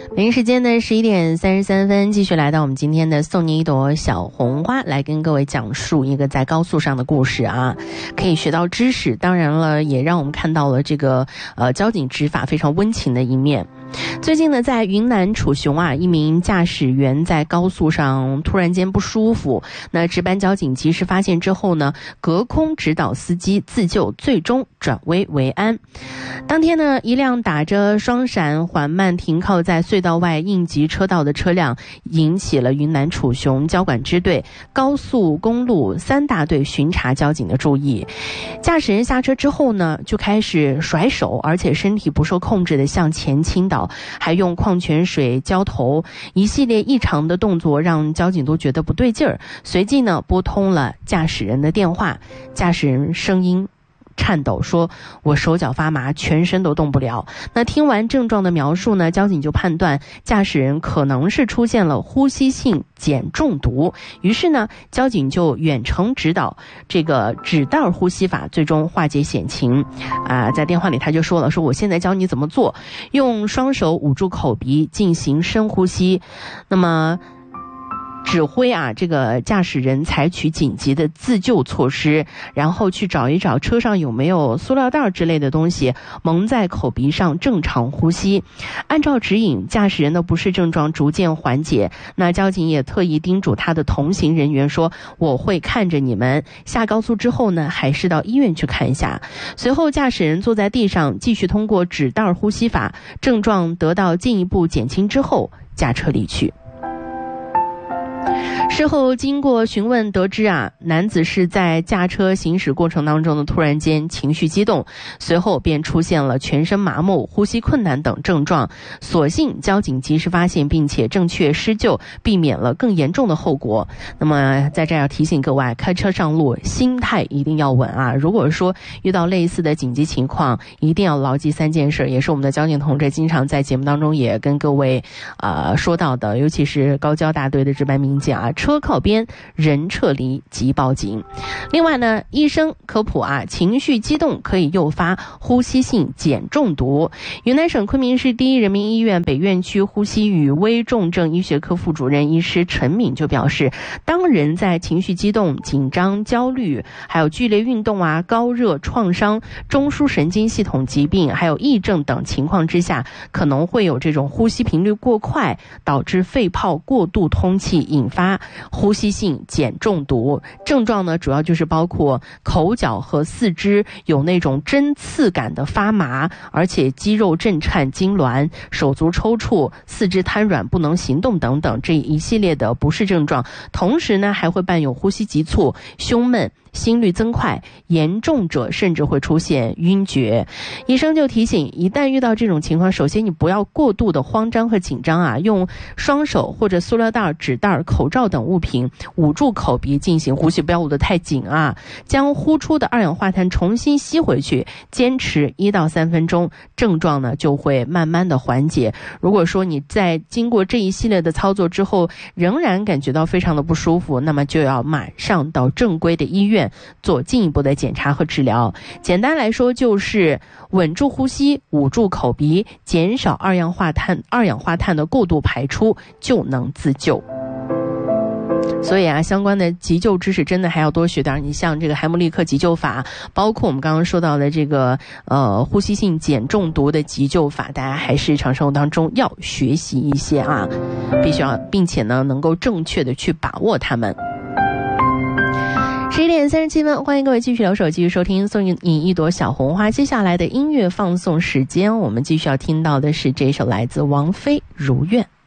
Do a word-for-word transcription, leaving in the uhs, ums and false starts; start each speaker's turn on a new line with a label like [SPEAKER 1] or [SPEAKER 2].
[SPEAKER 1] 北京时间的十一点三十三分，继续来到我们今天的送你一朵小红花，来跟各位讲述一个在高速上的故事啊，可以学到知识，当然了，也让我们看到了这个呃交警执法非常温情的一面。最近呢，在云南楚雄啊，一名驾驶员在高速上突然间不舒服，那值班交警及时发现之后呢，隔空指导司机自救，最终转危为安。当天呢，一辆打着双闪缓慢停靠在隧道外应急车道的车辆，引起了云南楚雄交管支队高速公路三大队巡查交警的注意。驾驶人下车之后呢，就开始甩手，而且身体不受控制的向前倾倒，还用矿泉水浇头，一系列异常的动作让交警都觉得不对劲儿。随即呢，拨通了驾驶人的电话，驾驶人声音颤抖说，我手脚发麻，全身都动不了。那听完症状的描述呢，交警就判断驾驶人可能是出现了呼吸性碱中毒，于是呢，交警就远程指导这个指袋呼吸法，最终化解险情。啊，在电话里他就说了，说我现在教你怎么做，用双手捂住口鼻进行深呼吸，那么指挥啊，这个驾驶人采取紧急的自救措施，然后去找一找车上有没有塑料袋之类的东西，蒙在口鼻上正常呼吸。按照指引，驾驶人的不适症状逐渐缓解。那交警也特意叮嘱他的同行人员说，我会看着你们，下高速之后呢，还是到医院去看一下。随后驾驶人坐在地上，继续通过指袋呼吸法，症状得到进一步减轻之后，驾车离去。事后经过询问得知啊，男子是在驾车行驶过程当中呢，突然间情绪激动，随后便出现了全身麻木、呼吸困难等症状。所幸交警及时发现，并且正确施救，避免了更严重的后果。那么在这要提醒各位，开车上路心态一定要稳啊！如果说遇到类似的紧急情况，一定要牢记三件事，也是我们的交警同志经常在节目当中也跟各位呃说到的，尤其是高交大队的值班民警啊，车靠边，人撤离即报警。另外呢，医生科普啊，情绪激动可以诱发呼吸性碱中毒。云南省昆明市第一人民医院北院区呼吸与危重症医学科副主任医师陈敏就表示，当人在情绪激动、紧张、焦虑，还有剧烈运动啊、高热、创伤、中枢神经系统疾病，还有癔症等情况之下，可能会有这种呼吸频率过快，导致肺泡过度通气，引发呼吸性碱中毒。症状呢，主要就是包括口角和四肢有那种针刺感的发麻，而且肌肉震颤痉挛，手足抽搐，四肢瘫软不能行动等等，这一系列的不适症状。同时呢，还会伴有呼吸急促、胸闷、心率增快，严重者甚至会出现晕厥。医生就提醒，一旦遇到这种情况，首先你不要过度的慌张和紧张啊，用双手或者塑料袋、纸袋、口罩等物品捂住口鼻进行呼吸，不要捂得太紧啊，将呼出的二氧化碳重新吸回去，坚持一到三分钟，症状呢就会慢慢的缓解。如果说你在经过这一系列的操作之后，仍然感觉到非常的不舒服，那么就要马上到正规的医院做进一步的检查和治疗。简单来说，就是稳住呼吸，捂住口鼻，减少二氧化碳二氧化碳的过度排出，就能自救。所以啊，相关的急救知识真的还要多学点。你像这个海姆立克急救法，包括我们刚刚说到的这个呃呼吸性碱中毒的急救法，大家还是日常生活当中要学习一些啊，必须要，并且呢能够正确的去把握它们。十一点三十七分，欢迎各位继续留守，继续收听送你一朵小红花。接下来的音乐放送时间，我们继续要听到的是这首来自王菲《如愿》。